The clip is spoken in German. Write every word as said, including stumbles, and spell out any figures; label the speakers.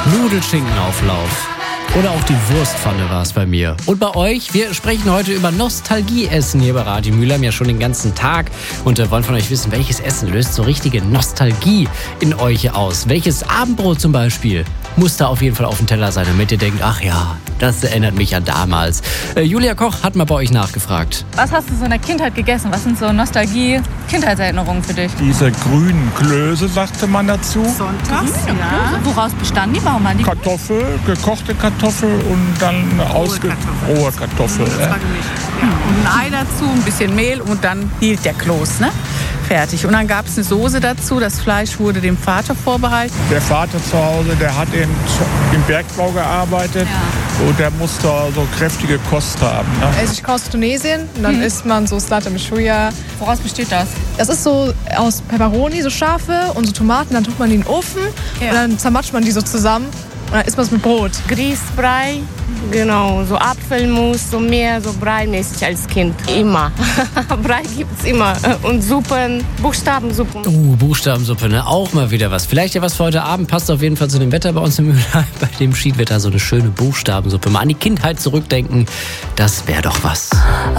Speaker 1: Nudelschinkenauflauf. Oder auch die Wurstpfanne war es bei mir. Und bei euch? Wir sprechen heute über Nostalgieessen hier bei Radio Mülheim ja schon den ganzen Tag. Und wir wollen von euch wissen, welches Essen löst so richtige Nostalgie in euch aus? Welches Abendbrot zum Beispiel muss da auf jeden Fall auf dem Teller sein, damit ihr denkt, ach ja, das erinnert mich an damals. Äh, Julia Koch hat mal bei euch nachgefragt.
Speaker 2: Was hast du so in der Kindheit gegessen? Was sind so Nostalgie-Kindheitserinnerungen für dich?
Speaker 3: Diese grünen Klöße, sagte man dazu.
Speaker 2: Sonntags, ja. Woraus bestanden die? Warum waren die?
Speaker 3: Kartoffel, gekochte Kartoffel und dann ausge...
Speaker 4: Kartoffel.
Speaker 3: rohe Kartoffel.
Speaker 4: Das war gemischt. Ja. Und ein Ei dazu, ein bisschen Mehl und dann hielt der Kloß, ne? Fertig. Und dann gab es eine Soße dazu. Das Fleisch wurde dem Vater vorbereitet.
Speaker 3: Der Vater zu Hause, der hat im, im Bergbau gearbeitet
Speaker 2: Ja.
Speaker 3: und der musste so kräftige Kost haben. Ne?
Speaker 5: Also ich komme aus Tunesien und dann
Speaker 2: Mhm.
Speaker 5: isst man so Slata Mishuya.
Speaker 2: Woraus besteht das?
Speaker 5: Das ist so aus Peperoni, so scharfe und so Tomaten. Dann tut man die in den Ofen
Speaker 2: Ja.
Speaker 5: und dann zermatscht man die so zusammen und dann isst man es mit Brot.
Speaker 6: Grießbrei, genau, so Apfelmus, so mehr so breimäßig als Kind. Immer. Brei gibt's immer. Und Suppen, Buchstabensuppen.
Speaker 1: Uh, Buchstabensuppe, ne? Auch mal wieder was. Vielleicht ja was für heute Abend. Passt auf jeden Fall zu dem Wetter bei uns im Mülheim. Bei dem Schiedwetter so eine schöne Buchstabensuppe. Mal an die Kindheit zurückdenken. Das wäre doch was.